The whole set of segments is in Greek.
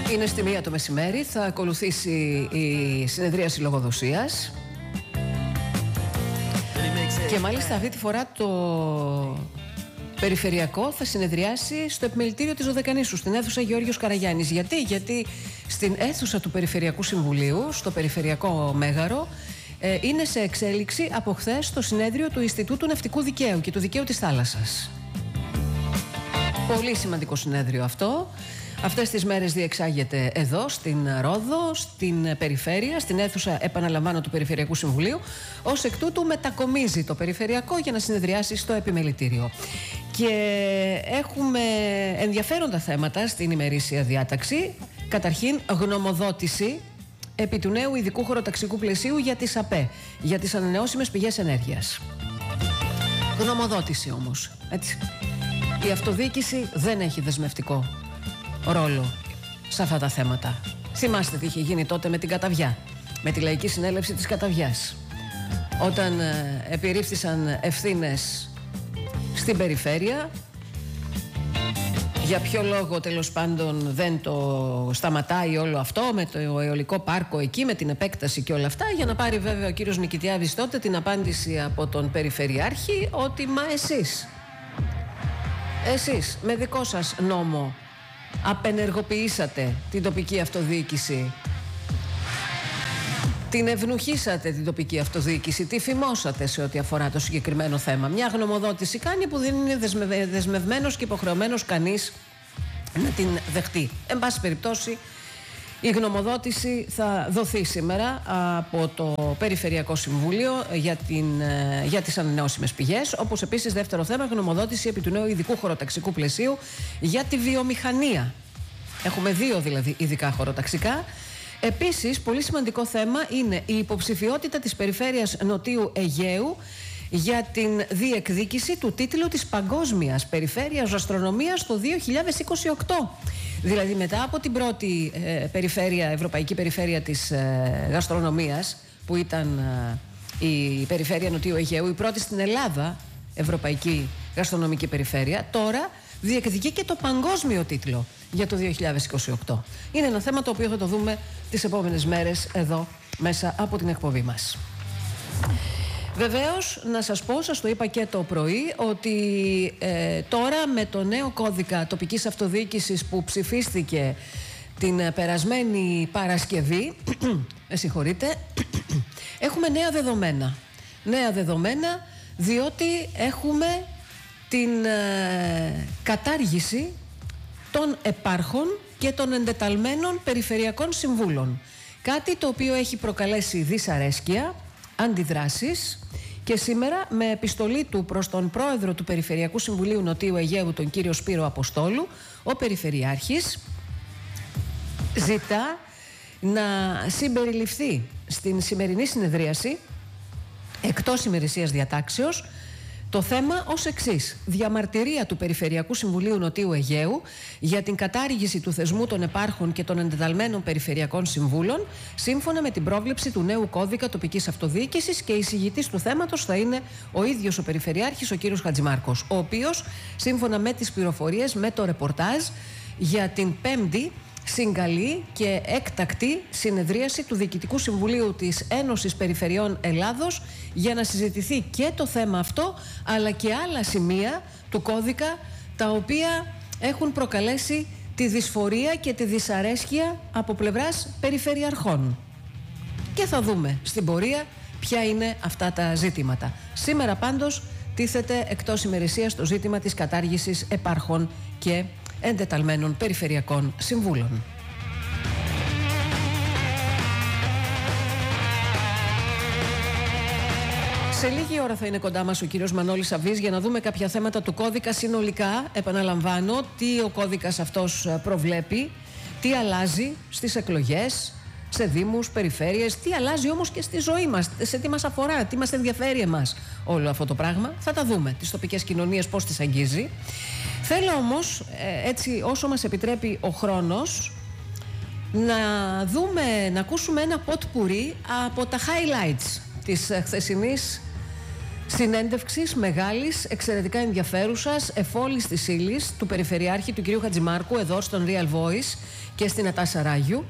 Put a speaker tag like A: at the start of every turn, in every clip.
A: Είναι στη 1 το μεσημέρι, θα ακολουθήσει η συνεδρίαση λογοδοσίας και μάλιστα αυτή τη φορά το περιφερειακό θα συνεδριάσει στο επιμελητήριο της Δωδεκανήσου, στην αίθουσα Γεώργιος Καραγιάννης. Γιατί στην αίθουσα του Περιφερειακού Συμβουλίου, στο Περιφερειακό Μέγαρο, είναι σε εξέλιξη από χθες το συνέδριο του Ινστιτούτου Ναυτικού Δικαίου και του Δικαίου της Θάλασσας. Πολύ σημαντικό συνέδριο αυτό. Αυτές τις μέρες διεξάγεται εδώ, στην Ρόδο, στην περιφέρεια, στην αίθουσα, επαναλαμβάνω, του Περιφερειακού Συμβουλίου. Ως εκ τούτου μετακομίζει το Περιφερειακό για να συνεδριάσει στο επιμελητήριο. Και έχουμε ενδιαφέροντα θέματα στην ημερήσια διάταξη. Καταρχήν, γνωμοδότηση επί του νέου ειδικού χωροταξικού πλαισίου για τις ΑΠΕ, για τις ανανεώσιμες πηγές ενέργειας. Γνωμοδότηση όμως, έτσι. Η αυτοδιοίκηση δεν έχει δεσμευτικό ρόλο σε αυτά τα θέματα. Θυμάστε τι είχε γίνει τότε με την Καταβιά, με τη Λαϊκή Συνέλευση της Καταβιάς, όταν επιρρήφθησαν ευθύνες στην περιφέρεια. Για ποιο λόγο τέλος πάντων δεν το σταματάει όλο αυτό με το αιωλικό πάρκο εκεί, με την επέκταση και όλα αυτά, για να πάρει βέβαια ο κύριος Νικητιάδης τότε την απάντηση από τον Περιφερειάρχη ότι μα εσείς με δικό σας νόμο απενεργοποιήσατε την τοπική αυτοδιοίκηση, την ευνουχίσατε την τοπική αυτοδιοίκηση, τη φημώσατε σε ό,τι αφορά το συγκεκριμένο θέμα. Μια γνωμοδότηση κάνει που δεν είναι δεσμευμένος και υποχρεωμένος κανείς να την δεχτεί. Εν πάση περιπτώσει, η γνωμοδότηση θα δοθεί σήμερα από το Περιφερειακό Συμβούλιο για τις ανανεώσιμες πηγές, όπως επίσης δεύτερο θέμα, γνωμοδότηση επί του νέου ειδικού χωροταξικού πλαισίου για τη βιομηχανία. Έχουμε δύο δηλαδή ειδικά χωροταξικά. Επίσης, πολύ σημαντικό θέμα είναι η υποψηφιότητα της Περιφέρειας Νοτίου Αιγαίου για την διεκδίκηση του τίτλου της Παγκόσμιας Περιφέρειας Γαστρονομίας το 2028. Δηλαδή μετά από την πρώτη ευρωπαϊκή περιφέρεια της γαστρονομίας, που ήταν η Περιφέρεια Νοτίου Αιγαίου, η πρώτη στην Ελλάδα ευρωπαϊκή γαστρονομική περιφέρεια, τώρα διεκδικεί και το παγκόσμιο τίτλο για το 2028. Είναι ένα θέμα το οποίο θα το δούμε τις επόμενες μέρες εδώ μέσα από την εκπομπή μας. Βεβαίως, να σας πω, σας το είπα και το πρωί, ότι τώρα με το νέο κώδικα τοπικής αυτοδιοίκησης που ψηφίστηκε την περασμένη Παρασκευή, με συγχωρείτε, έχουμε νέα δεδομένα. Νέα δεδομένα διότι έχουμε την κατάργηση των επάρχων και των εντεταλμένων περιφερειακών συμβούλων. Κάτι το οποίο έχει προκαλέσει δυσαρέσκεια, αντιδράσεις, και σήμερα με επιστολή του προς τον πρόεδρο του Περιφερειακού Συμβουλίου Νοτίου Αιγαίου, τον κύριο Σπύρο Αποστόλου, ο Περιφερειάρχης ζητά να συμπεριληφθεί στην σημερινή συνεδρίαση, εκτός ημερησίας διατάξεως, το θέμα ως εξής: διαμαρτυρία του Περιφερειακού Συμβουλίου Νοτίου Αιγαίου για την κατάργηση του θεσμού των επάρχων και των εντεταλμένων περιφερειακών συμβούλων, σύμφωνα με την πρόβλεψη του νέου κώδικα τοπικής αυτοδιοίκησης, και εισηγητής του θέματος θα είναι ο ίδιος ο Περιφερειάρχης, ο κύριος Χατζημάρκος, ο οποίος, σύμφωνα με τις πληροφορίες, με το ρεπορτάζ, για την Πέμπτη συγκαλεί και έκτακτη συνεδρίαση του Διοικητικού Συμβουλίου της Ένωσης Περιφερειών Ελλάδος για να συζητηθεί και το θέμα αυτό, αλλά και άλλα σημεία του κώδικα τα οποία έχουν προκαλέσει τη δυσφορία και τη δυσαρέσκεια από πλευράς περιφερειαρχών. Και θα δούμε στην πορεία ποια είναι αυτά τα ζήτηματα. Σήμερα πάντως τίθεται εκτός ημερησίας το ζήτημα της κατάργησης επάρχων και εντεταλμένων περιφερειακών συμβούλων. Σε λίγη ώρα θα είναι κοντά μας ο κύριος Μανώλης Αβής για να δούμε κάποια θέματα του κώδικα συνολικά. Επαναλαμβάνω, τι ο κώδικας αυτός προβλέπει, τι αλλάζει στις εκλογές, σε δήμους, περιφέρειες, τι αλλάζει όμως και στη ζωή μας, σε τι μας αφορά, τι μας ενδιαφέρει εμάς όλο αυτό το πράγμα. Θα τα δούμε, τις τοπικές κοινωνίες πώς τις αγγίζει. Θέλω όμως, έτσι όσο μας επιτρέπει ο χρόνος, να ακούσουμε ένα ποτ πουρί από τα highlights της χθεσινής συνέντευξης μεγάλης, εξαιρετικά ενδιαφέρουσας, εφόλης της ύλης του Περιφερειάρχη του κ. Χατζημάρκου εδώ στον Real Voice και στην Νατάσα Ράγιου,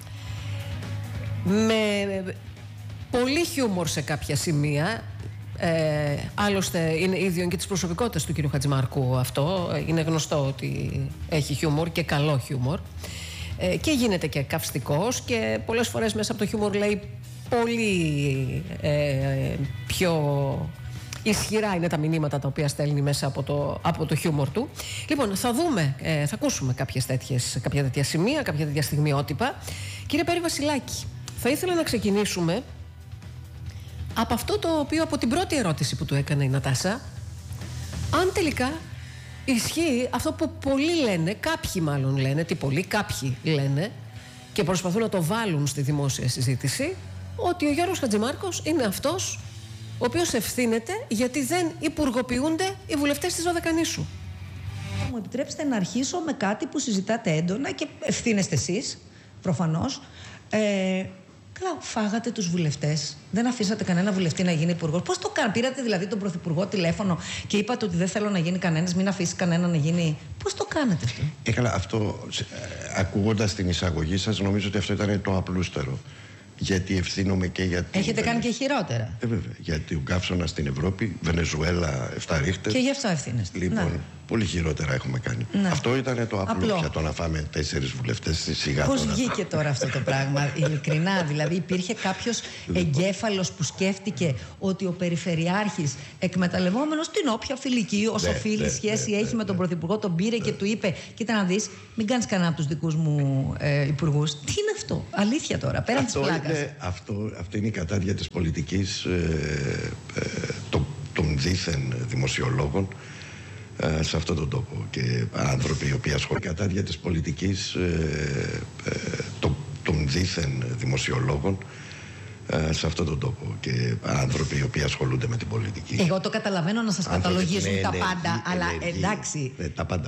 A: με πολύ χιούμορ σε κάποια σημεία. Άλλωστε είναι ίδιο και της προσωπικότητας του κ. Χατζημάρκου αυτό. Είναι γνωστό ότι έχει χιούμορ και καλό χιούμορ, και γίνεται και καυστικός και πολλές φορές μέσα από το χιούμορ λέει πολύ πιο ισχυρά είναι τα μηνύματα τα οποία στέλνει μέσα από το χιούμορ του. Λοιπόν, θα ακούσουμε κάποια τέτοια σημεία, κάποια τέτοια στιγμιότυπα. Κύριε Πέρη Βασιλάκη, θα ήθελα να ξεκινήσουμε από αυτό το οποίο, από την πρώτη ερώτηση που του έκανε η Νατάσα, αν τελικά ισχύει αυτό που πολλοί λένε, κάποιοι μάλλον λένε, κάποιοι λένε και προσπαθούν να το βάλουν στη δημόσια συζήτηση, ότι ο Γιώργος Χατζημάρκος είναι αυτός ο οποίος ευθύνεται γιατί δεν υπουργοποιούνται οι βουλευτές της Δωδεκανήσου.
B: Θα μου επιτρέψετε να αρχίσω με κάτι που συζητάτε έντονα και ευθύνεστε εσείς, προφανώς. Καλά, φάγατε τους βουλευτές. Δεν αφήσατε κανένα βουλευτή να γίνει υπουργός. Πώς το κάνατε? Πήρατε δηλαδή τον Πρωθυπουργό τηλέφωνο και είπατε ότι δεν θέλω να γίνει κανένας, μην αφήσει κανένα να γίνει. Πώς το κάνετε αυτό?
C: Καλά, αυτό ακούγοντας την εισαγωγή σας, νομίζω ότι αυτό ήταν το απλούστερο. Γιατί ευθύνομαι και για την.
B: Έχετε κάνει και χειρότερα.
C: Βέβαια. Γιατί ο καύσωνα στην Ευρώπη, Βενεζουέλα, 7 ρίχτερ.
B: Και γι' αυτό ευθύνεστε.
C: Λοιπόν, πολύ χειρότερα έχουμε κάνει.
B: Ναι.
C: Αυτό ήταν το απλό. Για το να φάμε 4 βουλευτές στη σιγά.
B: Πώς βγήκε τώρα αυτό το πράγμα, ειλικρινά? Δηλαδή, υπήρχε κάποιος εγκέφαλος που σκέφτηκε ότι ο Περιφερειάρχης, εκμεταλλευόμενος την όποια φιλική, όσο φίλη σχέση έχει με τον Πρωθυπουργό, τον πήρε και του είπε: κοίτα να δεις, μην κάνεις κανένα από τους δικούς μου υπουργούς. Τι είναι αυτό? Αλήθεια τώρα, πέραν της πλάκας.
C: Αυτό είναι η κατάδια της πολιτικής των δίθεν δημοσιολόγων σε αυτόν τον τόπο, και άνθρωποι οι οποίοι ασχολούνται κατάδια της πολιτικής των δίθεν δημοσιολόγων σε αυτόν τον τόπο, και άνθρωποι οι οποίοι ασχολούνται με την πολιτική.
B: Εγώ το καταλαβαίνω να σας καταλογίζουν τα πάντα, αλλά εντάξει.
C: Τα πάντα.